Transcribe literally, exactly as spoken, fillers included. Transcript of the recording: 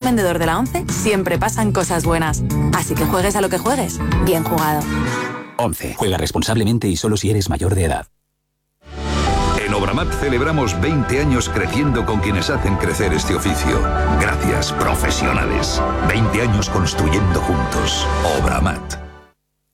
vendedor de la ONCE, siempre pasan cosas buenas. Así que juegues a lo que juegues, bien jugado. ONCE. Juega responsablemente y solo si eres mayor de edad. En Obramat celebramos veinte años creciendo con quienes hacen crecer este oficio. Gracias, profesionales. veinte años construyendo juntos. Obramat.